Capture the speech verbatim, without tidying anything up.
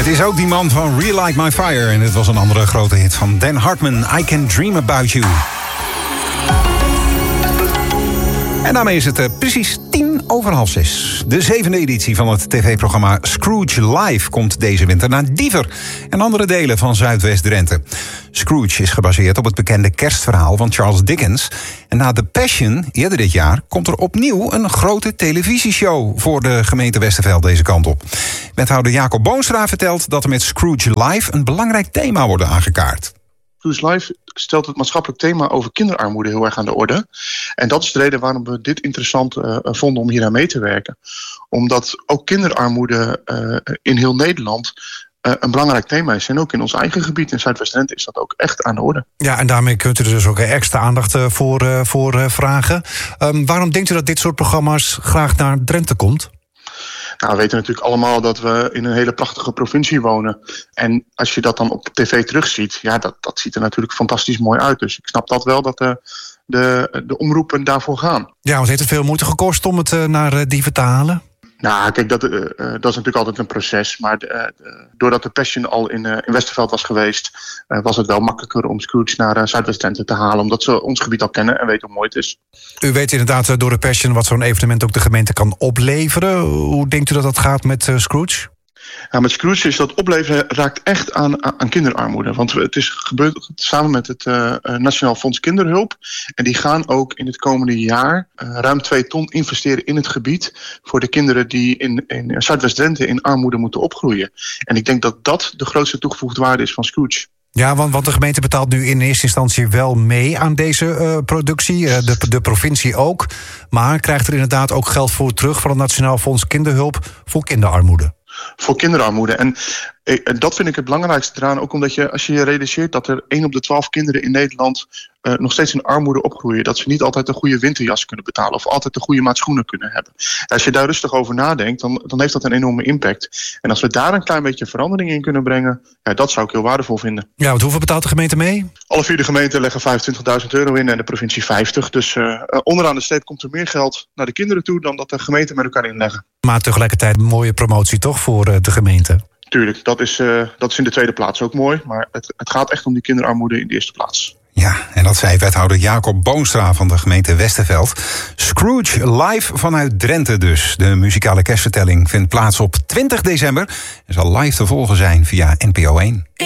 Het is ook die man van Relight My Fire. En dit was een andere grote hit van Dan Hartman. I Can Dream About You. En daarmee is het uh, precies tien over half zes. De zevende editie van het tv-programma Scrooge Live komt deze winter naar Diever en andere delen van Zuidwest-Drenthe. Scrooge is gebaseerd op het bekende kerstverhaal van Charles Dickens. En na The Passion, eerder dit jaar, komt er opnieuw een grote televisieshow voor de gemeente Westerveld deze kant op. Wethouder Jacob Boonstra vertelt dat er met Scrooge Live een belangrijk thema wordt aangekaart. Scrooge Live stelt het maatschappelijk thema over kinderarmoede heel erg aan de orde. En dat is de reden waarom we dit interessant uh, vonden om hier aan mee te werken. Omdat ook kinderarmoede uh, in heel Nederland uh, een belangrijk thema is. En ook in ons eigen gebied in Zuidwest-Drenthe is dat ook echt aan de orde. Ja, en daarmee kunt u er dus ook extra aandacht uh, voor, uh, voor uh, vragen. Um, waarom denkt u dat dit soort programma's graag naar Drenthe komt? Nou, we weten natuurlijk allemaal dat we in een hele prachtige provincie wonen. En als je dat dan op tv terugziet, ja, dat, dat ziet er natuurlijk fantastisch mooi uit. Dus ik snap dat wel dat de, de, de omroepen daarvoor gaan. Ja, want heeft het veel moeite gekost om het uh, naar uh, Diever te halen? Nou, kijk, dat, uh, dat is natuurlijk altijd een proces. Maar de, de, doordat de Passion al in, uh, in Westerveld was geweest, Uh, was het wel makkelijker om Scrooge naar uh, Zuidwest-Drenthe te halen. Omdat ze ons gebied al kennen en weten hoe mooi het is. U weet inderdaad uh, door de Passion wat zo'n evenement ook de gemeente kan opleveren. Hoe denkt u dat dat gaat met uh, Scrooge? Ja, met Scrooge is dat opleveren raakt echt aan, aan kinderarmoede. Want het is gebeurd samen met het uh, Nationaal Fonds Kinderhulp. En die gaan ook in het komende jaar uh, ruim twee ton investeren in het gebied voor de kinderen die in, in Zuidwest-Drenthe in armoede moeten opgroeien. En ik denk dat dat de grootste toegevoegde waarde is van Scrooge. Ja, want, want de gemeente betaalt nu in eerste instantie wel mee aan deze uh, productie. Uh, de, de provincie ook. Maar krijgt er inderdaad ook geld voor terug van het Nationaal Fonds Kinderhulp voor kinderarmoede. Voor kinderarmoede. En eh, dat vind ik het belangrijkste eraan. Ook omdat je, als je je realiseert dat er één op de twaalf kinderen in Nederland uh, nog steeds in armoede opgroeien. Dat ze niet altijd een goede winterjas kunnen betalen. Of altijd een goede maat schoenen kunnen hebben. En als je daar rustig over nadenkt, dan, dan heeft dat een enorme impact. En als we daar een klein beetje verandering in kunnen brengen, ja, dat zou ik heel waardevol vinden. Ja, want hoeveel betaalt de gemeente mee? Alle vier de gemeenten leggen vijfentwintigduizend euro in en de provincie vijftig. Dus uh, onderaan de streep komt er meer geld naar de kinderen toe dan dat de gemeenten met elkaar inleggen. Maar tegelijkertijd een mooie promotie toch voor uh, de gemeente? Tuurlijk, dat is, uh, dat is in de tweede plaats ook mooi. Maar het, het gaat echt om die kinderarmoede in de eerste plaats. Ja, en dat zei wethouder Jacob Boonstra van de gemeente Westerveld. Scrooge live vanuit Drenthe dus. De muzikale kerstvertelling vindt plaats op twintig december en zal live te volgen zijn via N P O één.